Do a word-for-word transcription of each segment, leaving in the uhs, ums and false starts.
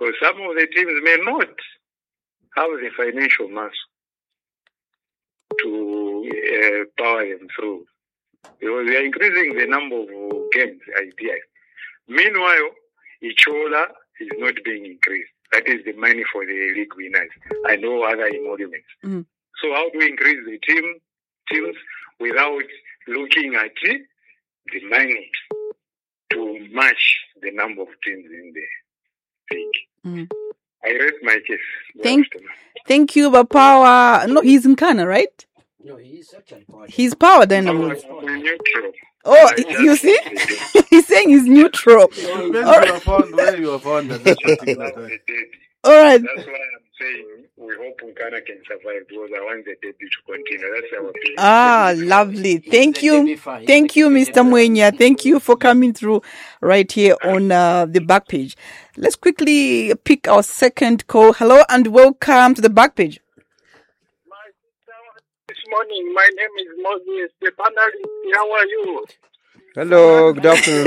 Because some of the teams may not have the financial muscle to uh, power them through. Because they are increasing the number of games, ideas. Meanwhile, Ichola is not being increased. That is the money for the league winners and all other emoluments. Mm. So how do we increase the team teams without looking at the money to match the number of teams in the league? Mm. I rest my case. Thank, thank you, Bapawa. No, he's in Ghana, right? No, he's actually power. He's power dynamo. No, I'm neutral. Oh, I you just- see? He's saying he's neutral. Depends All where you are found, where you are found at that particular Love time. the derby. All right. That's why I'm saying we hope Nkana can survive because I want the derby to continue. That's our opinion. Ah, lovely. Thank the you. derby fan. Thank you, He's Mister the derby Mwenya. Thank you for coming through right here on uh, the back page. Let's quickly pick our second call. Hello and welcome to the back page. My sister, this morning, my name is Moses, the panelist. How are you? Hello, good afternoon.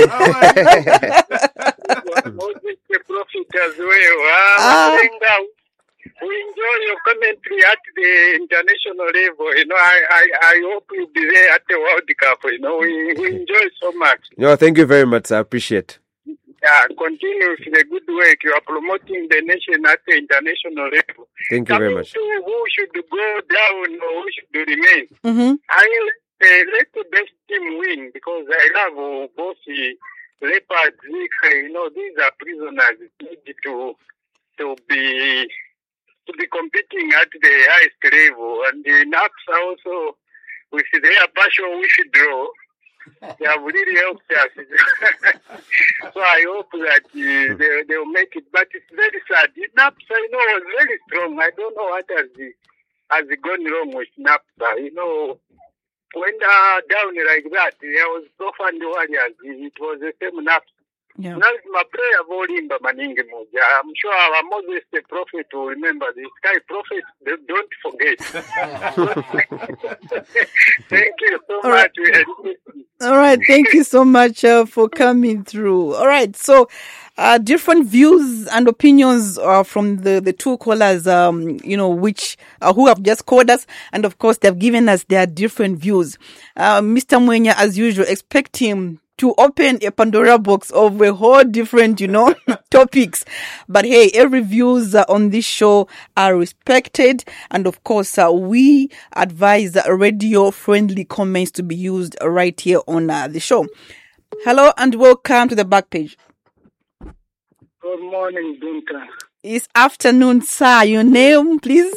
Moses, the prophet as well. Ah, Ah. Malenga, we enjoy your commentary at the international level. You know, I, I, I hope you'll be there at the World Cup. You know, we, we enjoy so much. No, thank you very much. I appreciate. Yeah, continue with the good work. You are promoting the nation at the international level. Thank you very Coming much. to who should go down or who should remain. Mm-hmm. I uh, let the best team win because I love uh, both uh, Leopards, Zika, you know, these are prisoners need to to be to be competing at the highest level. And the Naps also with their partial withdraw, they have really helped us. So I hope that uh, they they will make it. But it's very sad. The Naps, I know, was very strong. I don't know what has has gone wrong with Naps. You know, when uh, down like that, there was Profan Warriors. It was the same Naps. Yeah. Now it's my prayer volimba maningi moja. I'm sure our Moses the prophet will remember this guy prophet. Don't don't forget. Thank you so All right. much. We are listening. All right. Thank you so much uh, for coming through. All right. So, uh, different views and opinions uh, from the, the two callers, um, you know, which, uh, who have just called us. And of course, they've given us their different views. Uh, Mister Mwenya, as usual, expect him to open a Pandora box of a whole different, you know, topics. But hey, every views uh, on this show are respected. And of course, uh, we advise uh, radio friendly comments to be used right here on uh, the show. Hello and welcome to the back page. Good morning, Duncan. It's afternoon, sir. Your name, please?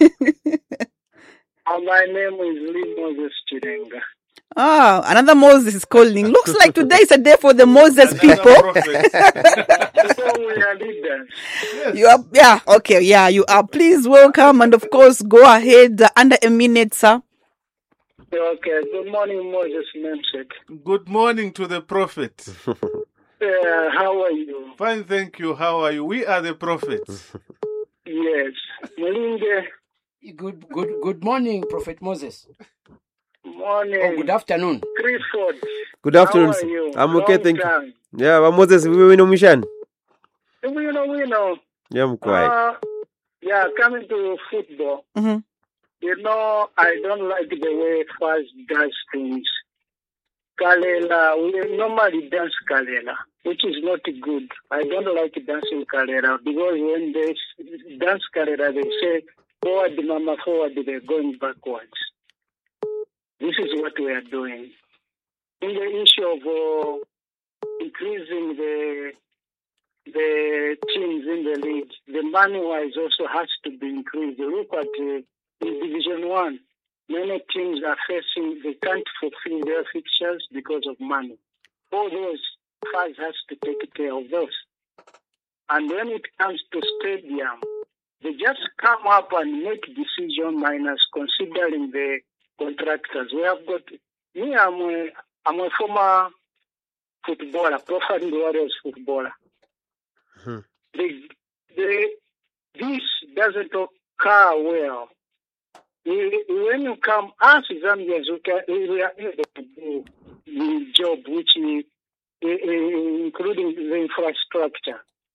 Uh, my name is Lee Moses Chirenga. Ah, another Moses is calling. Looks like today is a day for the Moses Another people. prophet. So we are leaders. You are, yeah, okay, yeah, you are. Please welcome and of course go ahead uh, under a minute, sir. Okay, good morning, Moses Namesake. Good morning to the prophet. Uh, how are you? Fine, thank you. How are you? We are the prophets. Yes. Melinda, Good, good, good morning, Prophet Moses. morning. Oh, good afternoon. Clifford, Good afternoon. how are sir. you? I'm okay, Long thank you. time. Yeah, but Moses, we know mission. We know, we know. Yeah, I'm quiet. Uh, yeah, coming to football, Mm-hmm. you know, I don't like the way Faz does things. Kalela, we normally dance Kalela, which is not good. I don't like dancing Kalela because when they s- dance Kalela, they say, forward, mama, forward, they're going backwards. This is what we are doing. In the issue of uh, increasing the the teams in the league, the money-wise also has to be increased. Look at uh, in Division One, many teams are facing, they can't fulfill their fixtures because of money. All those funds has to take care of those. And when it comes to stadium, they just come up and make decision minus considering the contractors. We have got, me, I'm a, I'm a former footballer, Profile Warriors footballer. Hmm. The, the, this doesn't occur well. We, when you come, us Zambians, we, can, we are able to do the job, which is, uh, including the infrastructure.